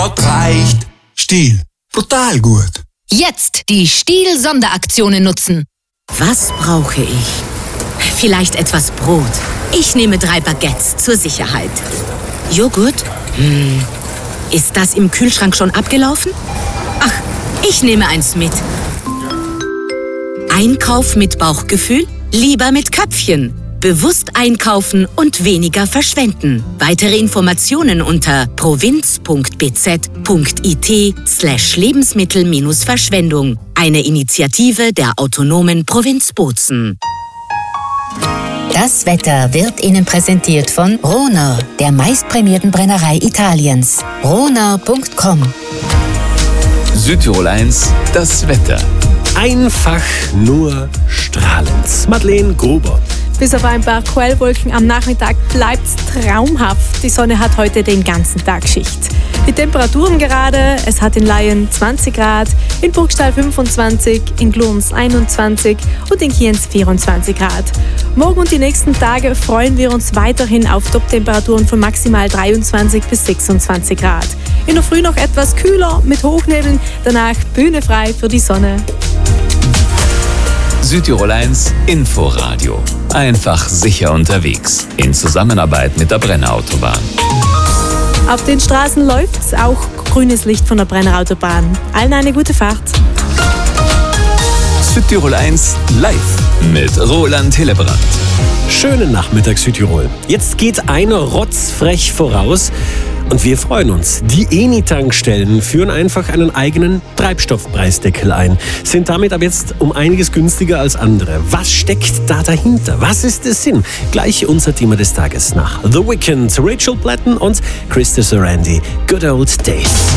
Das reicht. Stihl. Brutal gut. Jetzt die Stihl-Sonderaktionen nutzen. Was brauche ich? Vielleicht etwas Brot. Ich nehme 3 Baguettes zur Sicherheit. Joghurt? Ist das im Kühlschrank schon abgelaufen? Ach, ich nehme eins mit. Einkauf mit Bauchgefühl? Lieber mit Köpfchen. Bewusst einkaufen und weniger verschwenden. Weitere Informationen unter provinz.bz.it/Lebensmittel-Verschwendung. Eine Initiative der autonomen Provinz Bozen. Das Wetter wird Ihnen präsentiert von Rohner, der meistprämierten Brennerei Italiens. Rohner.com. Südtirol 1, das Wetter. Einfach nur strahlend. Madeleine Gruber. Bis auf ein paar Quellwolken am Nachmittag bleibt's traumhaft. Die Sonne hat heute den ganzen Tag Schicht. Die Temperaturen gerade, es hat in Laien 20 Grad, in Burgstall 25, in Glurns 21 und in Kienz 24 Grad. Morgen und die nächsten Tage freuen wir uns weiterhin auf Top-Temperaturen von maximal 23 bis 26 Grad. In der Früh noch etwas kühler mit Hochnebeln, danach Bühne frei für die Sonne. Südtirol 1 Inforadio. Einfach sicher unterwegs. In Zusammenarbeit mit der Brennerautobahn. Auf den Straßen läuft's, auch grünes Licht von der Brennerautobahn. Allen eine gute Fahrt. Südtirol 1 live mit Roland Hillebrand. Schönen Nachmittag Südtirol. Jetzt geht einer rotzfrech voraus und wir freuen uns. Die Eni-Tankstellen führen einfach einen eigenen Treibstoffpreisdeckel ein, sind damit ab jetzt um einiges günstiger als andere. Was steckt da dahinter? Was ist der Sinn? Gleich unser Thema des Tages nach The Weeknd, Rachel Platten und Christopher Randy. Good Old Days.